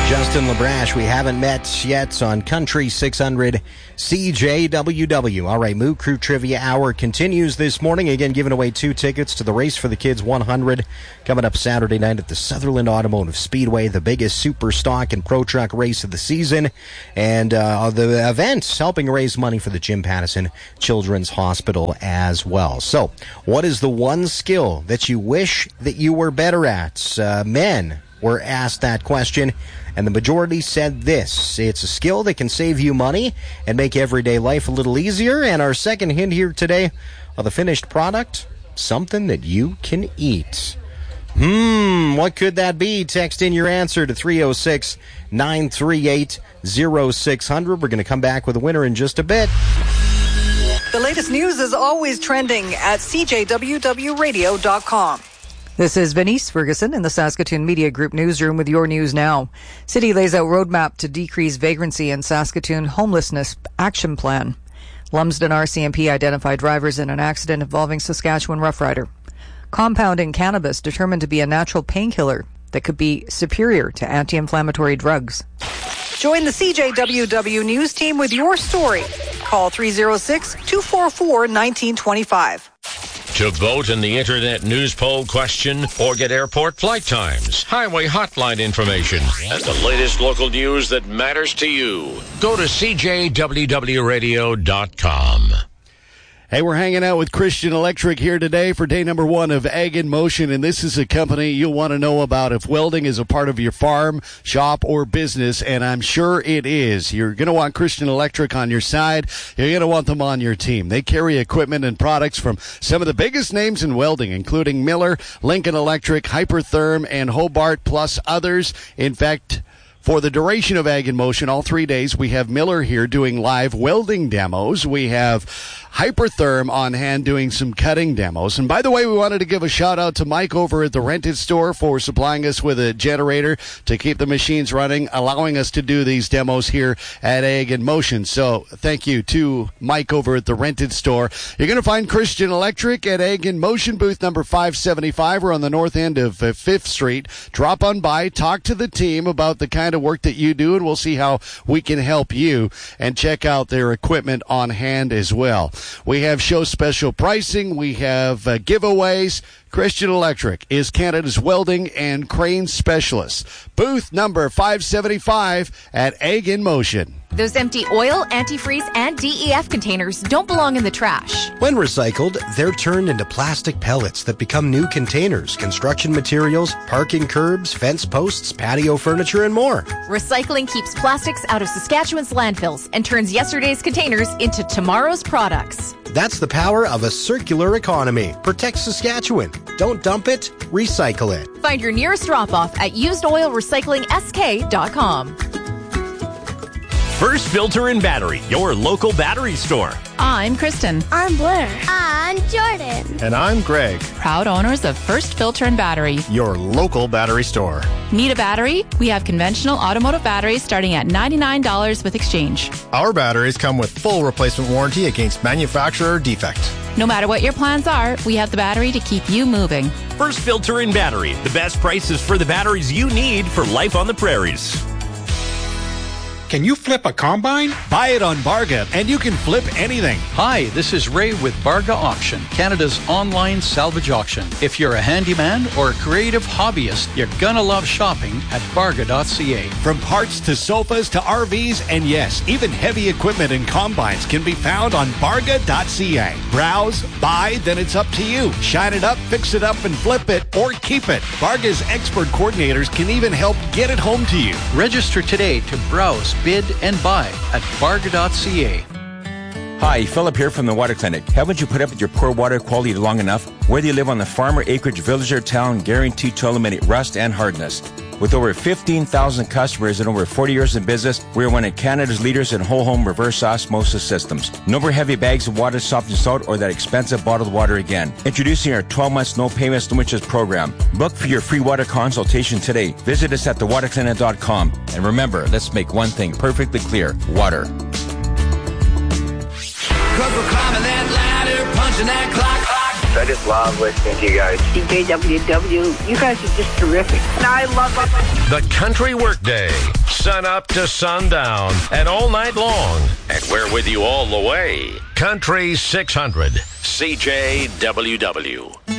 Justin LaBrache, we haven't met yet on Country 600 CJWW. All right, Moo Crew Trivia Hour continues this morning. Again, giving away 2 tickets to the Race for the Kids 100 coming up Saturday night at the Sutherland Automotive Speedway, the biggest super stock and pro truck race of the season. And the event helping raise money for the Jim Pattison Children's Hospital as well. So, what is the one skill that you wish that you were better at? Men were asked that question, and the majority said this: it's a skill that can save you money and make everyday life a little easier. And our second hint here today of the finished product, something that you can eat. What could that be? Text in your answer to 306-938-0600. We're going to come back with a winner in just a bit. The latest news is always trending at CJWWRadio.com. This is Venice Ferguson in the Saskatoon Media Group newsroom with your news now. City lays out roadmap to decrease vagrancy in Saskatoon homelessness action plan. Lumsden RCMP identified drivers in an accident involving Saskatchewan Rough Rider. Compounding cannabis determined to be a natural painkiller that could be superior to anti-inflammatory drugs. Join the CJWW News team with your story. Call 306-244-1925. To vote in the Internet News Poll question or get airport flight times, highway hotline information, and the latest local news that matters to you, go to CJWWRadio.com. Hey, we're hanging out with Christian Electric here today for day number 1 of Ag in Motion, and this is a company you'll want to know about if welding is a part of your farm, shop, or business, and I'm sure it is. You're going to want Christian Electric on your side. You're going to want them on your team. They carry equipment and products from some of the biggest names in welding, including Miller, Lincoln Electric, Hypertherm, and Hobart, plus others. In fact, for the duration of Ag in Motion, all 3 days, we have Miller here doing live welding demos. We have Hypertherm on hand doing some cutting demos. And by the way, we wanted to give a shout out to Mike over at the Rented Store for supplying us with a generator to keep the machines running, allowing us to do these demos here at Ag in Motion. So thank you to Mike over at the Rented Store. You're going to find Christian Electric at Ag in Motion, booth number 575. We're on the north end of 5th Street. Drop on by, talk to the team about the kind of work that you do, and we'll see how we can help you, and check out their equipment on hand as well. We have show special pricing. We have giveaways. Christian Electric is Canada's welding and crane specialist. Booth number 575 at Ag in Motion. Those empty oil, antifreeze, and DEF containers don't belong in the trash. When recycled, they're turned into plastic pellets that become new containers, construction materials, parking curbs, fence posts, patio furniture, and more. Recycling keeps plastics out of Saskatchewan's landfills and turns yesterday's containers into tomorrow's products. That's the power of a circular economy. Protect Saskatchewan. Don't dump it, recycle it. Find your nearest drop-off at usedoilrecyclingsk.com. First Filter and Battery, your local battery store. I'm Kristen. I'm Blair. I'm Jordan. And I'm Greg. Proud owners of First Filter and Battery, your local battery store. Need a battery? We have conventional automotive batteries starting at $99 with exchange. Our batteries come with full replacement warranty against manufacturer defect. No matter what your plans are, we have the battery to keep you moving. First Filter and Battery, the best prices for the batteries you need for life on the prairies. Can you flip a combine? Buy it on Barga, and you can flip anything. Hi, this is Ray with Barga Auction, Canada's online salvage auction. If you're a handyman or a creative hobbyist, you're gonna love shopping at Barga.ca. From parts to sofas to RVs, and yes, even heavy equipment and combines can be found on Barga.ca. Browse, buy, then it's up to you. Shine it up, fix it up, and flip it, or keep it. Barga's expert coordinators can even help get it home to you. Register today to browse, bid, and buy at Barga.ca. Hi, Philip here from the Water Clinic. Haven't you put up with your poor water quality long enough? Whether you live on the farm or acreage, village or town, guaranteed to eliminate rust and hardness. With over 15,000 customers and over 40 years in business, we are one of Canada's leaders in whole home reverse osmosis systems. No more heavy bags of water, soft and salt, or that expensive bottled water again. Introducing our 12 months no payments, no interest program. Book for your free water consultation today. Visit us at thewaterclinic.com. And remember, let's make one thing perfectly clear: water. Cause we're climbing that ladder, punching that clock. I just love listening to you guys. CJWW, you guys are just terrific. And I love it. The Country Workday, sun up to sundown and all night long. And we're with you all the way. Country 600, CJWW.